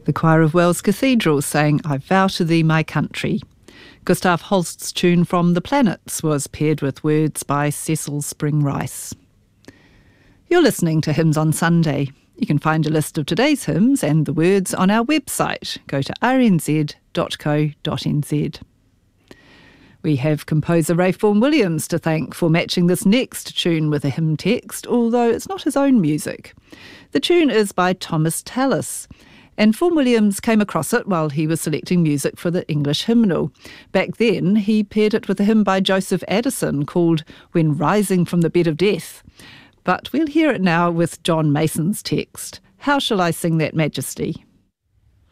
The choir of Wells Cathedral sang I Vow to Thee My Country. Gustav Holst's tune from The Planets was paired with words by Cecil Spring Rice. You're listening to Hymns on Sunday. You can find a list of today's hymns and the words on our website. Go to rnz.co.nz. We have composer Ralph Vaughan Williams to thank for matching this next tune with a hymn text, although it's not his own music. The tune is by Thomas Tallis, and Vaughan Williams came across it while he was selecting music for the English hymnal. Back then, he paired it with a hymn by Joseph Addison called When Rising from the Bed of Death. But we'll hear it now with John Mason's text, How Shall I Sing That Majesty?